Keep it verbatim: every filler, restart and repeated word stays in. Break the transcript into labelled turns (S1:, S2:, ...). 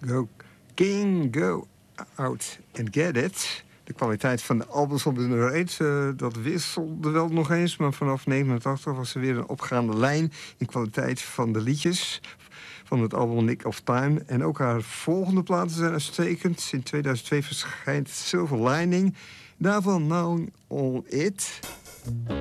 S1: Go King, go out and get it. De kwaliteit van de albums op de nummer één, uh, dat wisselde wel nog eens. Maar vanaf negenentachtig was er weer een opgaande lijn in kwaliteit van de liedjes van het album Nick of Time. En ook haar volgende platen zijn uitstekend. In tweeduizend twee verschijnt Silver Lining. Daarvan Now on It.